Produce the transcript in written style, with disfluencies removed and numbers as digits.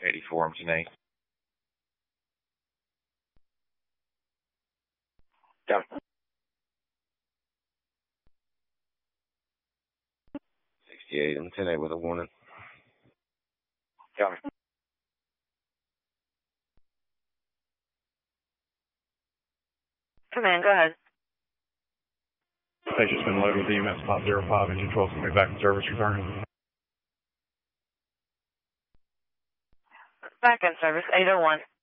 84 on tonight. Yeah. 68 on 10-8 with a warning. Yeah. Command, go ahead. Station's been loaded with EMS 505, engine 12 will be back in service returning. Back in service, 801.